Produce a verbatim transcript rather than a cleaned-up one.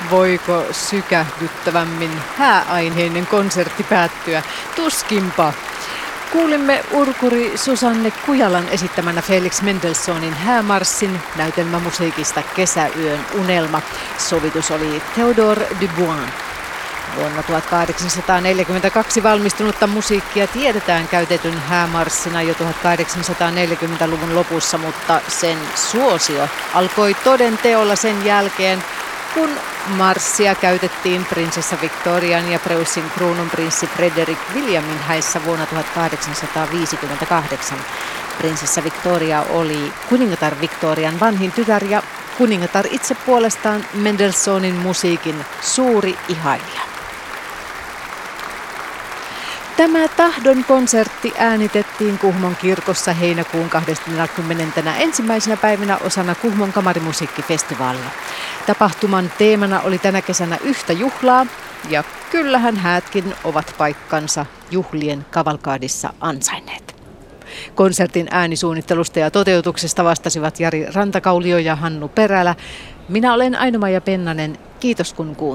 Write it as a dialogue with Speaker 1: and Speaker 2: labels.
Speaker 1: Voiko sykähdyttävämmin hääaineinen konsertti päättyä? Tuskinpa. Kuulimme urkuri Susanne Kujalan esittämänä Felix Mendelssohnin häämarssin näytelmämusiikista Kesäyön unelma. Sovitus oli Theodore Dubois. Vuonna tuhatkahdeksansataaneljäkymmentäkaksi valmistunutta musiikkia tiedetään käytetyn häämarssina jo tuhatkahdeksansataaneljäkymmentäluvun lopussa, mutta sen suosio alkoi toden teolla sen jälkeen, kun marssia käytettiin prinsessa Victorian ja Preussin kruununprinssi Frederick Williamin häissä vuonna tuhatkahdeksansataaviisikymmentäkahdeksan. Prinsessa Victoria oli kuningatar Victorian vanhin tytär ja kuningatar itse puolestaan Mendelssohnin musiikin suuri ihailija. Tämä tahdon konsertti äänitettiin Kuhmon kirkossa heinäkuun kahdeskymmenesensimmäisenä päivinä osana Kuhmon kamarimusiikkifestivaalia. Tapahtuman teemana oli tänä kesänä yhtä juhlaa, ja kyllähän häätkin ovat paikkansa juhlien kavalkaadissa ansainneet. Konsertin äänisuunnittelusta ja toteutuksesta vastasivat Jari Rantakaulio ja Hannu Perälä. Minä olen Aino-Maija Pennanen. Kiitos kun kuuntelit.